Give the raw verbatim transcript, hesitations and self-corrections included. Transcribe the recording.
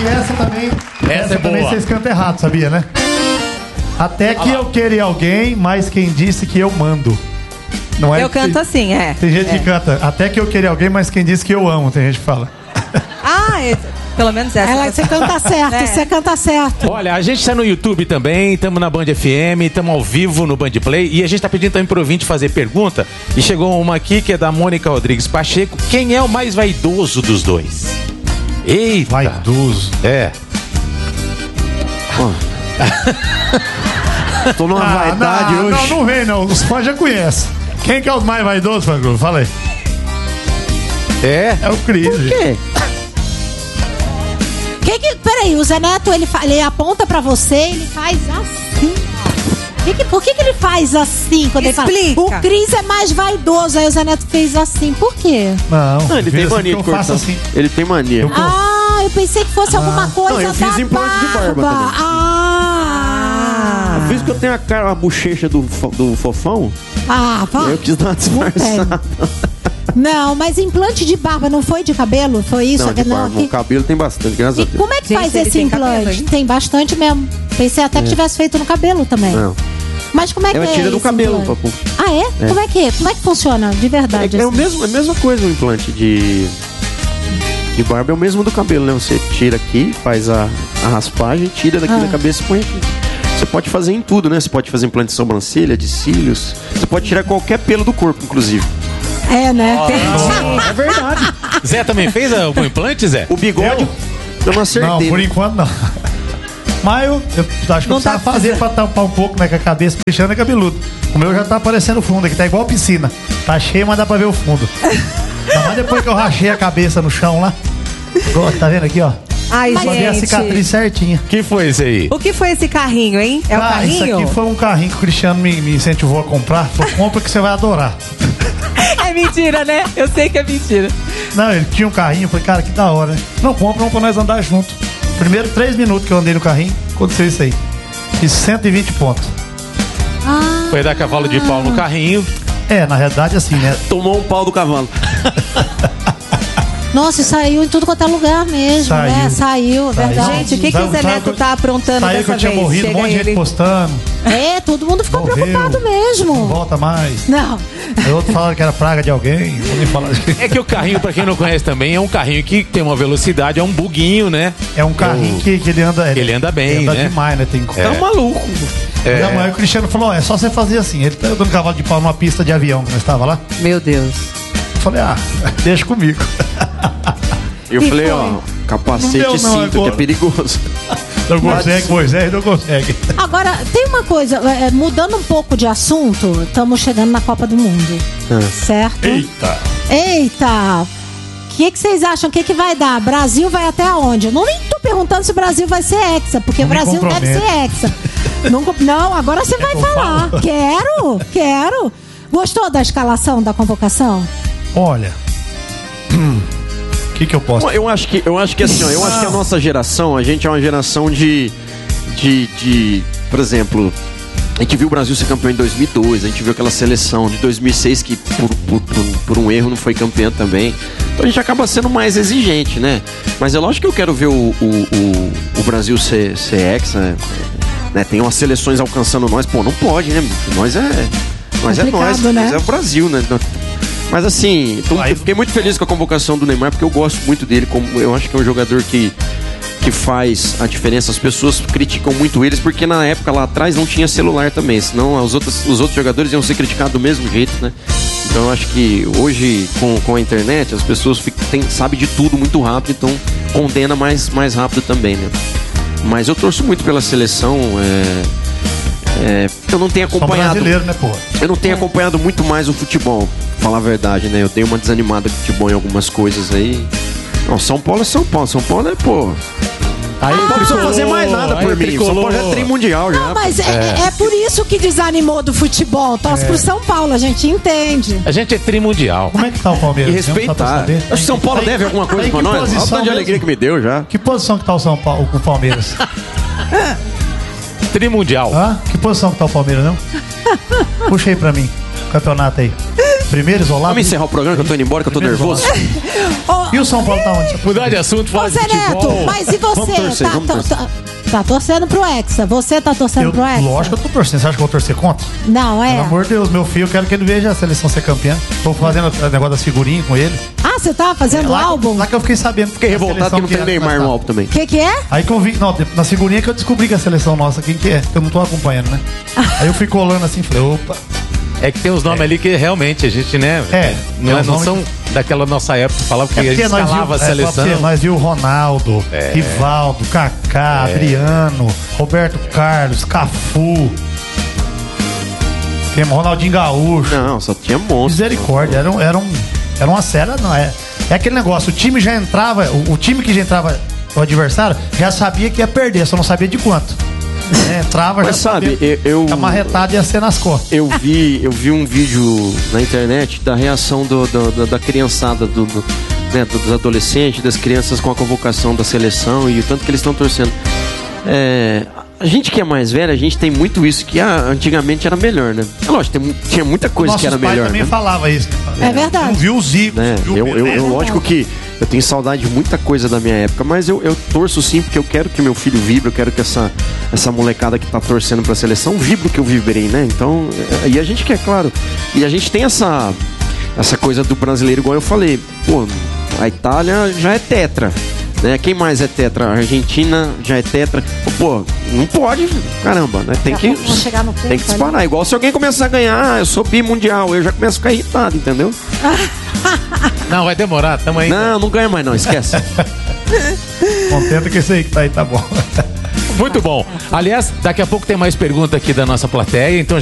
essa também. Essa, essa é também boa. vocês cantam errado, sabia, né? Até que eu queria alguém, mas quem disse que eu mando. Não é? Eu canto tem, assim, é. Tem gente é. que canta. Até que eu queria alguém, mas quem disse que eu amo. Tem gente que fala. Ah, esse, pelo menos essa. Ela, você canta certo, É. você canta certo. Olha, a gente tá no YouTube também, estamos na Band F M, estamos ao vivo no Band Play e a gente tá pedindo também pro ouvinte fazer pergunta. E chegou uma aqui que é da Mônica Rodrigues Pacheco. Quem é o mais vaidoso dos dois? Eita! Vaidoso. É. Tô numa Ah, vaidade não, hoje. não, não vem não. Os fãs já conhecem. Quem que é o mais vaidoso, Fangru? Fala aí. É? É o Cris. Por quê? Que que, peraí, o Zé Neto, ele, fa- ele aponta pra você, ele faz assim. Que que- por que, que ele faz assim quando Explica. ele fala? O Cris é mais vaidoso, aí o Zé Neto fez assim. Por quê? Não, Não, ele vira tem assim mania que de eu faço cortar. assim. Ele tem mania. Eu- Ah, eu pensei que fosse alguma coisa Não, eu fiz da implante de barba também. Ah, Por isso que eu tenho a cara, a bochecha do, fo- do fofão, ah, vá. eu quis dar uma disfarçada. Não, mas implante de barba não foi de cabelo? Foi isso? Não, de Não, barba. que- O cabelo tem bastante, graças a E Deus. como é que Gente, faz ele esse tem implante? cabelo, hein? Tem bastante mesmo. Pensei até que tivesse feito no cabelo também. Não. Mas como é que Ela é? tira do esse cabelo, implante? papo. Ah, é? Como é que Como é que funciona de verdade? É, é, o assim? mesmo, é a mesma coisa o implante de, de barba, é o mesmo do cabelo, né? Você tira aqui, faz a, a raspagem, tira daqui Ah. da cabeça e põe aqui. Você pode fazer em tudo, né? Você pode fazer implante de sobrancelha, de cílios. Você pode tirar qualquer pelo do corpo, inclusive. É, né? É verdade. Zé também fez algum implante, Zé? O bigode, eu, não acertei. Não, por né? enquanto não. Mas eu, eu acho que eu Não tá precisava fazer pra tampar um pouco, né? Que a cabeça fechando é cabeludo. O meu já tá aparecendo fundo aqui, tá igual piscina. Tá cheio, mas dá pra ver o fundo. Não, mas depois que eu rachei a cabeça no chão lá. Ó, tá vendo aqui, ó? Ai, Pra ver a gente. cicatriz certinha. Que foi esse aí? O que foi esse carrinho, hein? É o Ah, isso carrinho? aqui foi um carrinho que o Cristiano me, me incentivou a comprar. Falou, compra que você vai adorar. É mentira, né? Eu sei que é mentira. Não, ele tinha um carrinho, eu falei, cara, que da hora, né? Não, compra um pra nós andar junto. Primeiro três minutos que eu andei no carrinho, aconteceu isso aí. Fiz cento e vinte pontos. Foi dar cavalo de pau no carrinho. É, na realidade, assim, né? Tomou um pau do cavalo. Nossa, e saiu em tudo quanto é lugar mesmo, Saiu. né? Saiu, Saiu. verdade. Gente, o que, que Sabe- o Zé sabe Neto que- tá aprontando Saiu que dessa eu tinha vez? morrido, um Chega monte de gente ele. postando. É, todo mundo ficou Morreu. preocupado Não mesmo. volta mais. Não. Aí outro falando que era praga de alguém. Não vou nem falar. É que o carrinho, pra quem não conhece também, é um carrinho que tem uma velocidade, é um buguinho, né? É um carrinho Eu- que, que ele anda. Ele anda bem, anda né? demais, né? Tem que. Tá maluco. É. Não, mas o Cristiano falou: ó, é só você fazer assim. Ele tá dando cavalo de pau numa pista de avião que nós estava lá. Meu Deus. Eu falei: ah, deixa comigo. Eu E falei, foi? ó, capacete Não e deu, não, cinto, que agora. é perigoso. Não consegue, Moisés, não consegue. Agora, tem uma coisa, é, mudando um pouco de assunto, estamos chegando na Copa do Mundo. Ah. Certo? Eita! Eita! O que, que vocês acham? O que, que vai dar? Brasil vai até onde? Eu não nem tô perguntando se o Brasil vai ser hexa, porque o Não me Brasil deve compromete. ser hexa. não, co- não, agora você vai que eu falar. falo? Quero, quero. Gostou da escalação, da convocação? Olha. O que, que eu posso. Eu acho que, eu acho que assim, ó, eu acho que a nossa geração, a gente é uma geração de, de, de, por exemplo, a gente viu o Brasil ser campeão em dois mil e dois, a gente viu aquela seleção de dois mil e seis que por, por, por, por um erro não foi campeã também. Então a gente acaba sendo mais exigente, né? Mas é lógico que eu quero ver o, o, o, o Brasil ser, ser hexa, né? Tem umas seleções alcançando nós, pô, não pode, né? Nós é, nós é Complicado, nós, né? nós é o Brasil, né? Mas assim, tô- eu fiquei muito feliz com a convocação do Neymar, porque eu gosto muito dele. Como, eu acho que é um jogador que, que faz a diferença. As pessoas criticam muito eles, porque na época lá atrás não tinha celular também. Senão os outros, os outros jogadores iam ser criticados do mesmo jeito, né? Então eu acho que hoje, com, com a internet, as pessoas ficam, tem, sabem de tudo muito rápido, então condena mais, mais rápido também, né? Mas eu torço muito pela seleção. É, é, eu não tenho Sou acompanhado. brasileiro, né, porra? Eu não tenho acompanhado muito mais o futebol, pra falar a verdade, né? Eu tenho uma desanimada de futebol em algumas coisas aí. Não, São Paulo é São Paulo. São Paulo é, pô. Aí Não precisa fazer mais nada aí por mim. São tricolor. Paulo já é tri mundial já. Não, mas é, é- é por isso que desanimou do futebol. Torce pro São Paulo, a gente entende. A gente é trimundial. Como é que tá o Palmeiras? E mesmo, só pra respeitar. saber? Acho que São Paulo Tá em- deve alguma tá coisa em pra que nós. Olha o posição tanto de alegria mesmo? que me deu já. Que posição que tá o São Paulo, o Palmeiras? Trimundial. Hã? Que posição que tá o Palmeiras, não? Puxa aí pra mim, o campeonato aí. Primeiro isolado. Vamos encerrar o programa que eu tô indo embora, que eu tô Primeiro nervoso. Ô, E o São Paulo tá onde? Mudar de assunto, falar Ô, de Zé futebol. Neto, mas e você? Vamos torcer, tá, vamos tá- torcer. tá- tá torcendo pro Hexa. Você tá torcendo Eu, pro Hexa? lógico que eu tô torcendo. Você acha que eu vou torcer contra? Não, é. Pelo amor de Deus, meu filho, eu quero que ele veja a seleção ser campeã. Tô fazendo o negócio das figurinhas com ele. Ah, você tava fazendo lá, álbum? lá que eu fiquei sabendo. Fiquei revoltado que não tem Neymar no álbum também. O que que é? Aí que eu vi, não, na figurinha que eu descobri que a seleção nossa, quem que é? Que eu não tô acompanhando, né? Aí eu fui colando assim, falei, opa. É que tem uns nomes ali que realmente a gente, né? É, Não, tem é- uns não nomes são daquela nossa época, falava que É a gente porque nós escalava a viu, é, seleção. porque nós viu Ronaldo, Rivaldo, Kaká, Adriano, Roberto Carlos, Cafu. Quem, Ronaldinho Gaúcho. Não, só tinha monstro. Misericórdia, era, um, era, um, era uma série, não é? É aquele negócio, o time já entrava, o, o time que já entrava, o adversário, já sabia que ia perder, só não sabia de quanto. É, entrava, Mas já sabe, sabia eu- eu- que a marretada ia ser nas costas. Eu vi, eu vi um vídeo na internet da reação do, do- do- da criançada, do, do- né, dos adolescentes, das crianças com a convocação da seleção e o tanto que eles estão torcendo. É, a gente que é mais velho, a gente tem muito isso que ah, antigamente era melhor, né? É lógico, tem mu- tinha muita coisa Nossos que era pais melhor, também né? falavam isso. É verdade. Não viu o Zico, Né? não viu Eu, o eu, Pelé. eu, lógico que eu tenho saudade de muita coisa da minha época, mas eu, eu torço sim, porque eu quero que meu filho vibre, eu quero que essa, essa molecada que tá torcendo pra seleção vibre o que eu vibrei, né? Então, é, e a gente quer, claro, e a gente tem essa, essa coisa do brasileiro, igual eu falei, pô, a Itália já é tetra, né? Quem mais é tetra? A Argentina já é tetra. Pô, não pode, caramba, né? Tem Daqui a que, pouco vão chegar no ponto tem que ali. disparar. Igual se alguém começar a ganhar, ah, eu sou bimundial, eu já começo a ficar irritado, entendeu? Não, vai demorar, tamo aí. Não, não ganha mais não, esquece. Contenta que esse aí que tá aí tá bom. Muito bom. Aliás, daqui a pouco tem mais pergunta aqui da nossa plateia, então